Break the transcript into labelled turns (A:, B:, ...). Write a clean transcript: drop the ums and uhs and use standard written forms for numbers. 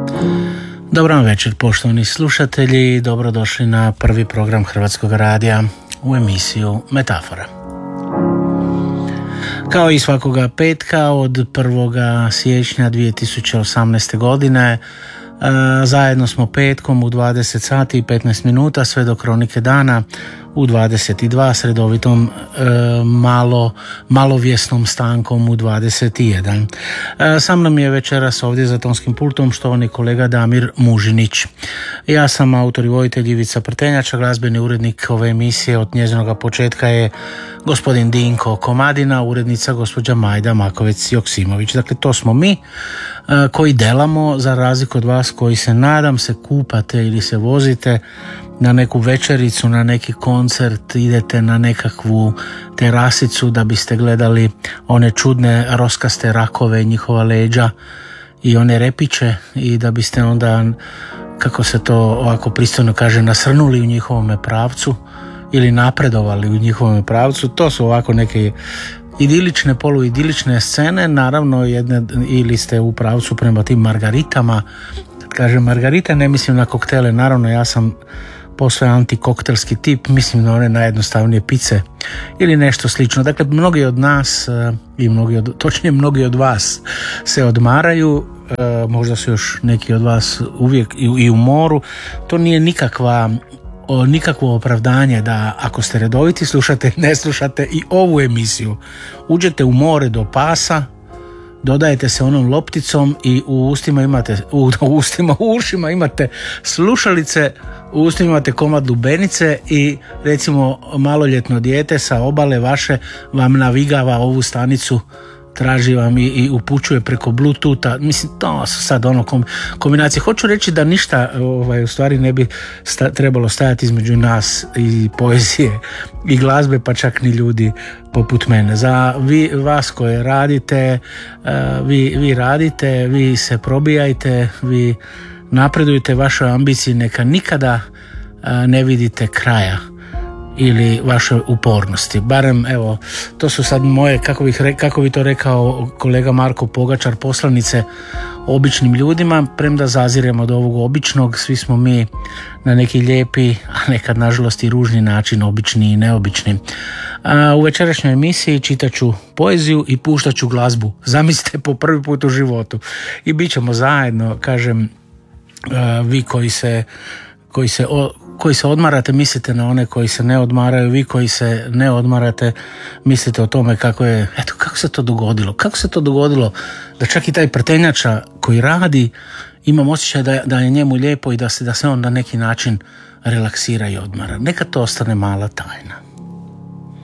A: Dobar večer, poštovani slušatelji, dobrodošli na prvi program Hrvatskog radija u emisiju Metafora. Kao i svakoga petka od 1. siječnja 2018. godine zajedno smo petkom u 20 sati i 15 minuta sve do kronike dana u 22 s redovitom malovjesnom stankom u 21. Sam nam je večeras ovdje za tonskim pultom štovani kolega Damir Mužinić. Ja sam autor i voditelj Ivica Prtenjača, glazbeni urednik ove emisije od njezinog početka je gospodin Dinko Komadina, urednica gospođa Majda Makovec-Joksimović. Dakle, to smo mi koji delamo, za razliku od vas koji se, nadam se, kupate ili se vozite na neku večericu, na neki koncert, idete na nekakvu terasicu da biste gledali one čudne roskaste rakove, njihova leđa i one repiće, i da biste onda, kako se to ovako pristojno kaže, nasrnuli u njihovome pravcu ili napredovali u njihovom pravcu. To su ovako neke idilične, poluidilične scene, naravno jedne, ili ste u pravcu prema tim margaritama. Kad kažem margarita, ne mislim na koktele, naravno ja sam posve antikoktelski tip, mislim na one najjednostavnije pice ili nešto slično. Dakle, mnogi od nas i mnogi od vas se odmaraju, možda su još neki od vas uvijek i u moru. To nije nikakvo opravdanje da ako ste redoviti slušate, ne slušate i ovu emisiju. Uđete u more do pasa, dodajete se onom lopticom i u ušima imate slušalice, u ustima imate komad lubenice i recimo maloljetno dijete sa obale vaše vam navigava ovu stanicu, traži vam i upućuje preko Bluetootha. Mislim, to su sad kombinacije. Hoću reći da ništa u stvari ne bi trebalo stajati između nas i poezije i glazbe, pa čak ni ljudi poput mene. Za vas koje radite, vi radite, vi se probijajte, vi napredujete, vašoj ambiciji neka nikada ne vidite kraja ili vaše upornosti. Barem, evo, to su sad moje, kako bi to rekao kolega Marko Pogačar, poslanice običnim ljudima, premda zaziremo od ovog običnog, svi smo mi na neki lijepi, a nekad nažalost i ružni način, obični i neobični. U večerašnjoj emisiji čitaću poeziju i puštaću glazbu. Zamislite, po prvi put u životu. I bit ćemo zajedno, kažem, vi koji se odmarate, mislite na one koji se ne odmaraju, vi koji se ne odmarate, mislite o tome kako se to dogodilo da čak i taj Prtenjača koji radi, imam osjećaj da je njemu lijepo i da se on na neki način relaksira i odmara. Neka to ostane mala tajna.